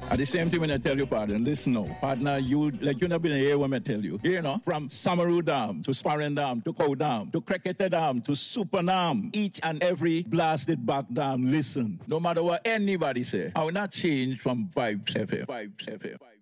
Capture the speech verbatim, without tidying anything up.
At the same time when I tell you, pardon, listen now. Partner, you, like you never been here when I tell you. You know, from Samaru Dam to Sparring Dam to Cow Dam to Cricket Dam to Super Dam, each and every blasted back dam, listen. No matter what anybody say, I will not change from Vibes F M. Vibes F M.